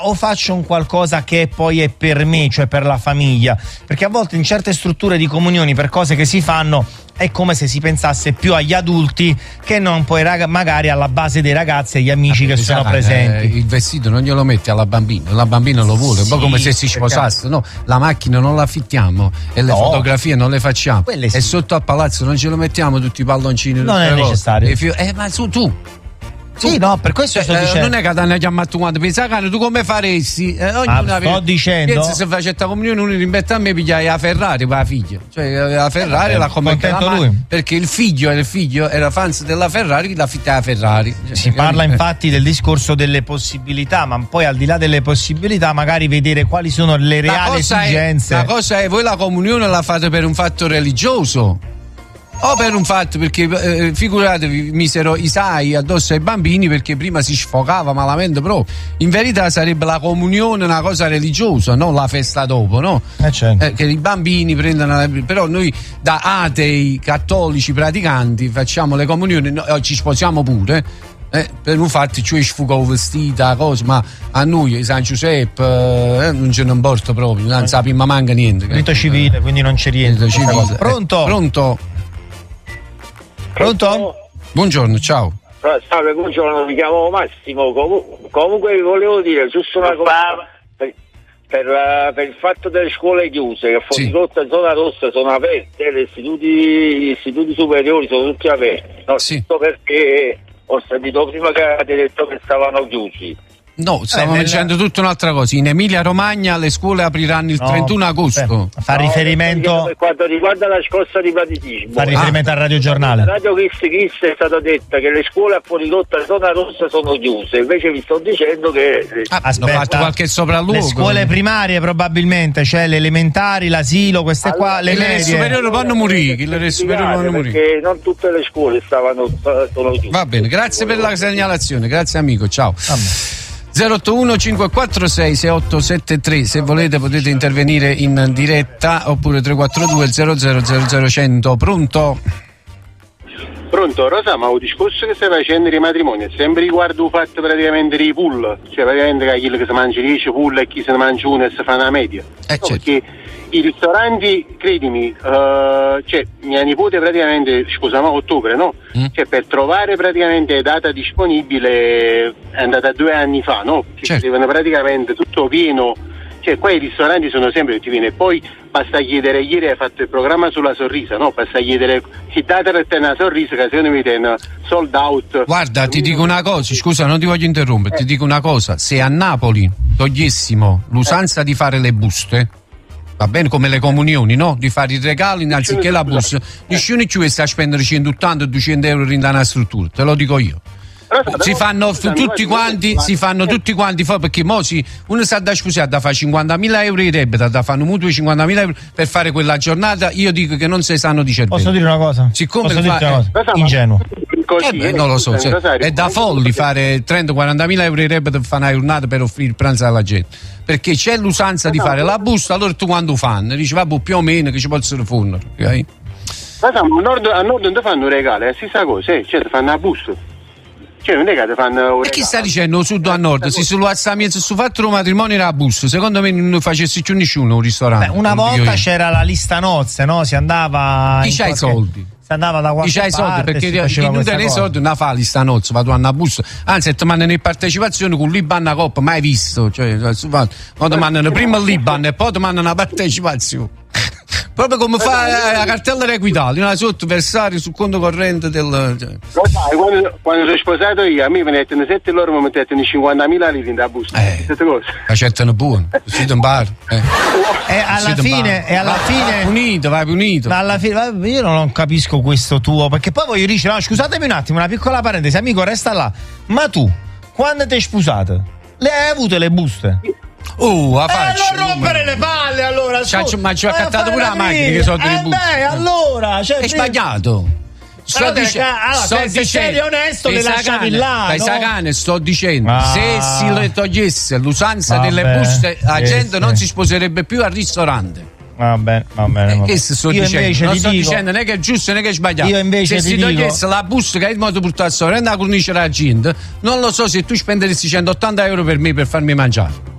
o faccio un qualcosa che poi è per me, cioè per la famiglia? Perché a volte in certe strutture di comunioni, per cose che si fanno, è come se si pensasse più agli adulti che non poi magari alla base dei ragazzi e agli amici che sono presenti. Il vestito non glielo metti alla bambina, la bambina lo vuole, sì, un po' come se si sposasse. No, la macchina non la affittiamo e le fotografie non le facciamo. Sì. E sotto al palazzo non ce lo mettiamo tutti i palloncini. Non è necessario. Ma tu. Sì, no, per questo sto dicendo. Non è che ti hanno chiamato pensa che tu come faresti? Sto dicendo. Se facesse la comunione, uno rimbetta a me pigliai la Ferrari per la figlia. Cioè la Ferrari la contento lui. Perché il figlio era fans della Ferrari, la fitta la Ferrari. Si parla infatti del discorso delle possibilità, ma poi al di là delle possibilità, magari vedere quali sono le reali esigenze. La cosa è, voi la comunione la fate per un fatto religioso? O per un fatto, perché figuratevi, misero i sai addosso ai bambini perché prima si sfogava malamente proprio. In verità sarebbe la comunione una cosa religiosa, non la festa dopo, no? Certo. Che i bambini prendano però noi da atei cattolici praticanti facciamo le comunioni, ci sposiamo pure. Per un fatto ci sfugò vestita cosa, ma a noi San Giuseppe non ce ne importa proprio, non sappiamo manca niente. Rito civile, quindi non c'è niente. Pronto? Buongiorno, ciao. Salve, buongiorno, mi chiamo Massimo. Comunque volevo dire giusto una cosa per il fatto delle scuole chiuse, che Fornicotta e Zona Rossa sono aperte, gli istituti superiori sono tutti aperti. No, sì. Perché ho sentito prima che avete detto che stavano chiusi. No, stavamo dicendo tutta un'altra cosa. In Emilia Romagna le scuole apriranno il 31 agosto. Fa riferimento per quanto riguarda la scossa di praticismo. Fa riferimento al radiogiornale. Radio Kiss è stato detto che le scuole a Fornicotta e Zona Rossa sono chiuse. Invece vi sto dicendo che hanno fatto qualche sopralluogo. Le scuole primarie probabilmente, cioè le elementari, l'asilo, queste qua, le medie. Le superiori vanno morire, perché non tutte le scuole sono chiuse. Va bene, grazie per la segnalazione, grazie amico, ciao. 081 546 6873, se volete potete intervenire in diretta, oppure 342 000100. Pronto, Rosa, ma il discorso che stai facendo di matrimonio è sempre riguardo il fatto praticamente dei pool, cioè praticamente che chi si mangia 10 pool e chi se ne mangia uno e si fa una media. Certo. Perché i ristoranti, credimi, cioè mia nipote praticamente, scusami, a ottobre, no? Cioè per trovare praticamente data disponibile è andata 2 anni fa, no? Che devono praticamente tutto pieno, cioè qua i ristoranti sono sempre tutti pieni, e poi basta chiedere, ieri hai fatto il programma sulla Sorrisa, no? Basta chiedere che data per tenere la Sorrisa, che secondo me tiene sold out. Guarda, ti dico una cosa, scusa, non ti voglio interrompere, ti dico una cosa, se a Napoli togliessimo l'usanza di fare le buste, va bene, come le comunioni, no? Di fare i regali anziché la busta, nessuno ci sta a spendere 180-200 euro in una struttura, te lo dico io. Si fanno tutti quanti, perché mo uno sta da sposare da fare 50.000 euro in rebbeta, da fare un mutuo di 50.000 euro per fare quella giornata. Io dico che non si sanno di cervello. Posso dire una cosa? Siccome ingenuo. Non lo so, è da folli fare 30-40.000 euro in rebbeta per fare una giornata per offrire il pranzo alla gente, perché c'è l'usanza di fare la busta, allora tu quando fanno dici vabbè più o meno che ci possono fondere, ok? Ma a nord non ti fanno regali, è la stessa cosa, cioè ti fanno la busta. Cioè non è che ti fanno. E chi sta dicendo sud a nord? Se su alzamento su fatto un matrimonio era la busta, secondo me non facessi più nessuno un ristorante. Una volta c'era la lista nozze, no? Si andava. Chi c'ha i soldi? Si andava da qualche parte. Chi c'ha i soldi? Perché chi non tiene i soldi non fa lista nozze, va tu a una busta. Anzi, ti mandano in partecipazione con l'Iban a coppa, mai visto. Cioè, quando mandano prima l'Iban e poi ti mandano una partecipazione. Proprio come fa la cartella equitale, una sotto versare sul conto corrente del. Lo sai, quando sono sposato io, a me me ne mettono 7 loro mi mettono 50.000 lire da busta. Queste cose. Accettano buono, si bar. E alla fine. Vai punito. Ma alla fine io non capisco questo tuo, perché poi voglio dire, no, scusatemi un attimo, una piccola parentesi, amico, resta là. Ma tu, quando ti hai sposato, le hai avute le buste? Non rompere le palle allora. Ma ci ho accattato pure la macchina che sono delle buste. Allora, è sbagliato. Se sei onesto le lasciavi là. Dai Sagane sto dicendo, se si le togliesse l'usanza delle buste, la gente non si sposerebbe più al ristorante. Va bene. Questo sto dicendo, non sto dicendo né che è giusto né che è sbagliato. Io invece se si togliesse la busta che è il modo di portare a storia, andare a cornice la gente, non lo so se tu spenderesti 180 euro per me per farmi mangiare.